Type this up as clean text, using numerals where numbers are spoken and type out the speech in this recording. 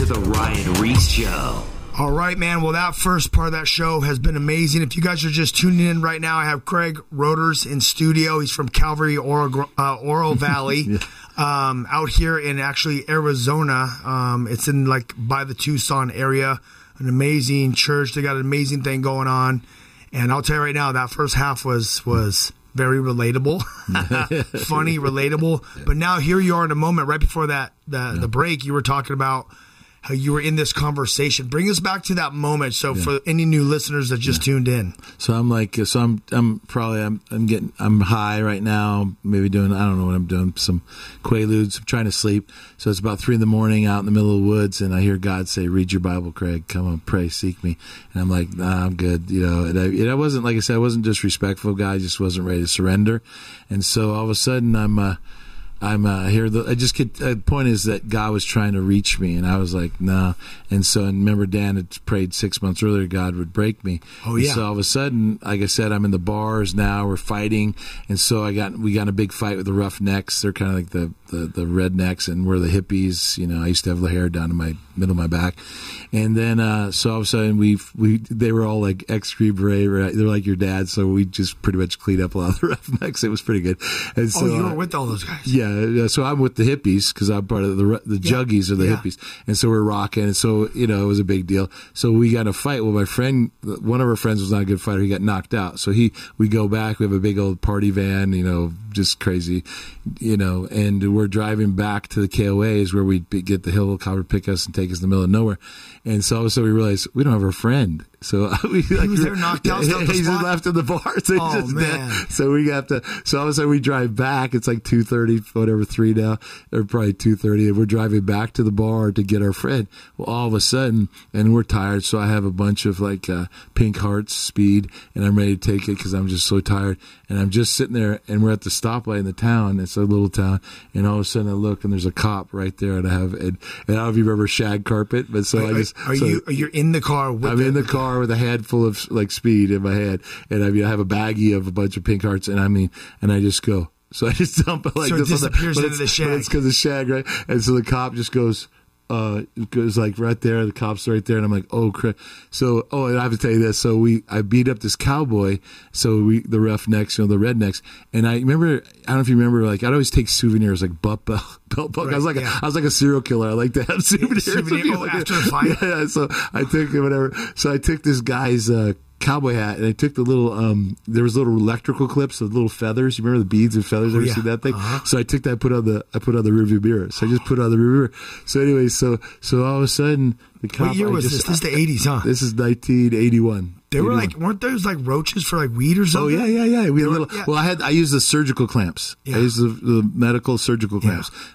to the Ryan Ries Show. All right, man. Well, that first part of that show has been amazing. If you guys are just tuning in right now, I have Craig Roders in studio. He's from Calvary, Oro Valley, Yeah. out here in actually Arizona. It's in like by the Tucson area. An amazing church. They got an amazing thing going on. And I'll tell you right now, that first half was very relatable, funny, relatable. But now here you are in a moment right before that the break. You were talking about how you were in this conversation. Bring us back to that moment. So for any new listeners that just tuned in. So I'm high right now, maybe doing, I don't know what I'm doing, some Quaaludes. I'm trying to sleep. So it's about 3 a.m. out in the middle of the woods, and I hear God say, "Read your Bible, Craig. Come on, pray, seek me." And I'm like, "Nah, I'm good." And I wasn't, like I said, I wasn't disrespectful guy. I just wasn't ready to surrender. And so all of a sudden I'm here. The point is that God was trying to reach me, and I was like, nah. And so, and remember, Dan had prayed 6 months earlier, God would break me. Oh, yeah. And so all of a sudden, like I said, I'm in the bars now. We're fighting, and so we got in a big fight with the Roughnecks. They're kind of like the rednecks, and we're the hippies. I used to have the hair down to my middle of my back, and then so all of a sudden they were all like ex-Green Beret. They're like your dad, so we just pretty much cleaned up a lot of the Roughnecks. It was pretty good. And so, you were with all those guys. Yeah, so I'm with the hippies because I'm part of the Juggies are the hippies, and so we're rocking, and so it was a big deal. So we got in a fight. Well, my friend, one of our friends was not a good fighter. He got knocked out. So we go back. We have a big old party van, just crazy, and we're driving back to the KOAs where we get the helicopter pick us and take us in the middle of nowhere. And so all of a sudden we realized we don't have our friend. So he was there knocked out. He's just left in the bar. So he's just man. dead. So we have to. So all of a sudden we drive back. It's like 2:30, whatever, 3 now, or probably 2:30, and we're driving back to the bar to get our friend. Well, all of a sudden, and we're tired. So I have a bunch of like Pink Hearts Speed, and I'm ready to take it because I'm just so tired. And I'm just sitting there, and we're at the stoplight in the town. It's a little town, and all of a sudden I look, and there's a cop right there, and I don't know if you remember Shag Carpet, but so are you in the car? I'm in the car with a head full of like speed in my head, and I have a baggie of a bunch of Pink Hearts, and I just go. So I just dump it like so this. So it disappears into the Shag. But it's because of Shag, right? And so the cop just goes like right there. The cop's right there, and I'm like, oh, crap. So, and I have to tell you this. So I beat up this cowboy. So the Roughnecks, the rednecks, and I remember. I don't know if you remember. Like I'd always take souvenirs, like belt buckle. Right, I was like a serial killer. I like to have souvenirs. After a fight. Yeah. So I took whatever. So I took this guy's cowboy hat, and I took the little there was little electrical clips, the little feathers. You remember the beads and feathers? Ever seen that thing? So I took that, put on the rearview mirror. So I just put it on the rearview mirror. So anyway, so all of a sudden the cop. What year was this? This is the 80s, huh? This is 1981. They were like, weren't those like roaches for like weed or something? Oh yeah. We had a little. Yeah. Well, I used the surgical clamps. Yeah. I used the medical surgical clamps.